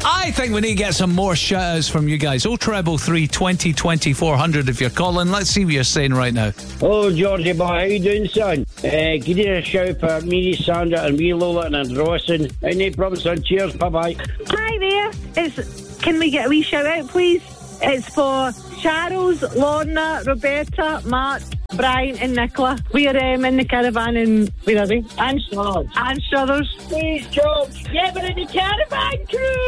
I think we need to get some more shout-outs from you guys. 033 20 20 400 if you're calling. Let's see what you're saying right now. Oh, Georgie boy, how you doing, son? Give you a shout for me, Sandra, and wee Lola and Rawson. Any problems, son? Cheers, bye-bye. Hi there. Can we get a wee shout-out, please? It's for Charles, Lorna, Roberta, Mark, Brian and Nicola. We're in the caravan in, where are we? Anne Struthers. Please, George. Yeah, we're in the caravan crew.